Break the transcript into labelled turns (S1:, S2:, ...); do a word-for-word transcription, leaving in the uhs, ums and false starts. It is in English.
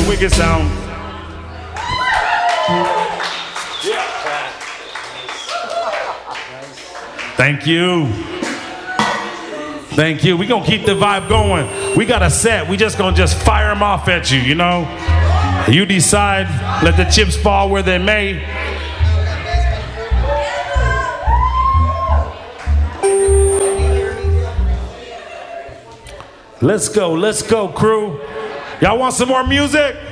S1: wicked sound. Thank you. Thank you. We're going to keep the vibe going. We got a set. We just going to just fire them off at you, you know? You decide. Let the chips fall where they may. Let's go. Let's go, crew. Y'all want some more music?